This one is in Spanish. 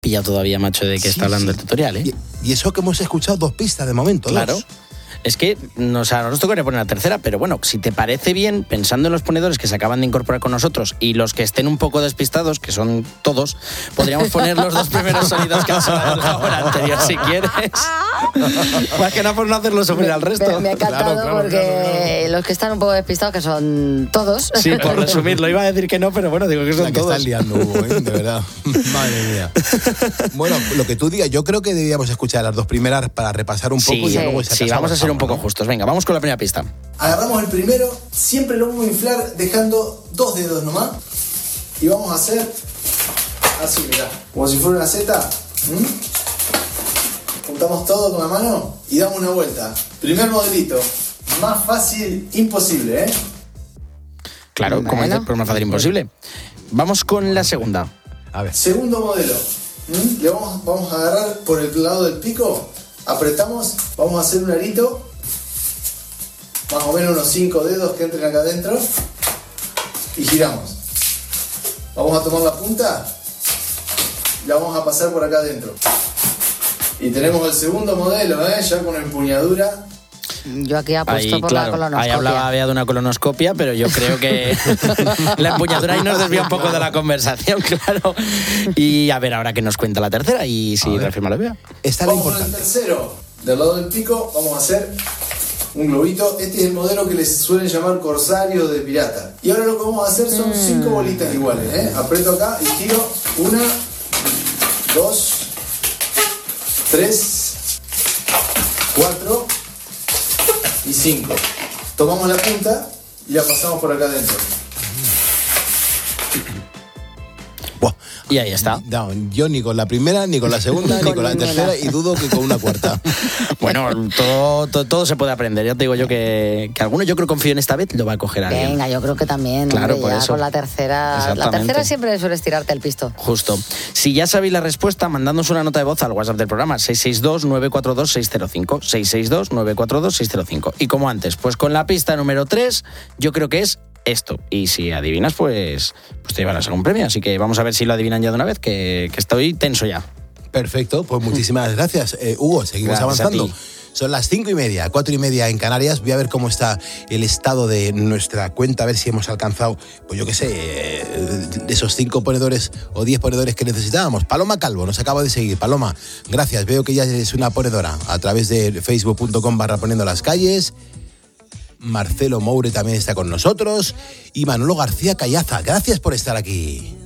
pillado todavía, macho, de qué está hablando el tutorial, ¿eh? Y eso que hemos escuchado 2 pistas de momento, Claro. 2. Es que nos tocaría poner la tercera, pero bueno, si te parece bien, pensando en los ponedores que se acaban de incorporar con nosotros y los que estén un poco despistados, que son todos, podríamos poner los 2 primeros sonidos que han sonado en la hora anterior, si quieres. Más que nada por no hacerlo sufrir al resto. Me ha encantado porque los que están un poco despistados, que son todos. Sí, por resumirlo, iba a decir que no, pero bueno, digo que son La que todos. estás liando, Hugo, ¿eh? De verdad. Madre mía. Bueno, lo que tú digas, yo creo que deberíamos escuchar las 2 primeras para repasar un poco y luego sí, vamos a ser un poco justos. Venga, vamos con la primera pista. Agarramos el primero, siempre lo vamos a inflar dejando 2 dedos nomás. Y vamos a hacer así, mirá, como si fuera una Z. Juntamos todo con la mano y damos una vuelta. Primer modelito, más fácil imposible, ¿eh? Claro, como dices, pero más fácil imposible. Vamos con la segunda. A ver. Segundo modelo. Le vamos a agarrar por el lado del pico, apretamos, vamos a hacer un arito, más o menos unos 5 dedos que entren acá adentro y giramos. Vamos a tomar la punta y la vamos a pasar por acá adentro. Y tenemos el segundo modelo, ya con empuñadura. Yo aquí apuesto por la colonoscopia. Ahí hablaba Bea de una colonoscopia, pero yo creo que la empuñadura ahí nos desvía un poco de la conversación, claro. Y a ver ahora que nos cuenta la tercera y si reafirma la Bea. Esta es la Vamos con importante. el tercero. Del lado del pico vamos a hacer un globito. Este es el modelo que les suelen llamar corsario de pirata. Y ahora lo que vamos a hacer son 5 bolitas iguales. Aprieto acá y giro. 1, 2, 3, 4 y 5. Tomamos la punta y la pasamos por acá adentro. Buah. Y ahí está. No, yo ni con la primera, ni con la segunda, ni con la tercera y dudo que con una cuarta. Bueno, todo se puede aprender. Ya te digo yo que alguno, yo creo, confío en esta vez, lo va a coger alguien. Venga, yo creo que también. Claro, hombre, por ya eso. con la tercera. La Exactamente. tercera siempre sueles tirarte el pisto. Justo. Si ya sabéis la respuesta, mandándonos una nota de voz al WhatsApp del programa 662-942-605. 662-942-605. Y como antes, pues con la pista número 3, yo creo que es esto. Y si adivinas, pues te llevarás algún premio. Así que vamos a ver si lo adivinan ya de una vez, que estoy tenso ya. Perfecto, pues muchísimas gracias. Hugo, seguimos Gracias avanzando. a ti. Son las 5:30, 4:30 en Canarias. Voy a ver cómo está el estado de nuestra cuenta, a ver si hemos alcanzado, pues yo qué sé, esos 5 ponedores o 10 ponedores que necesitábamos. Paloma Calvo nos acaba de seguir. Paloma, gracias. Veo que ya eres una ponedora a través de facebook.com/poniendo las calles. Marcelo Moure también está con nosotros. Y Manolo García Callaza, gracias por estar aquí.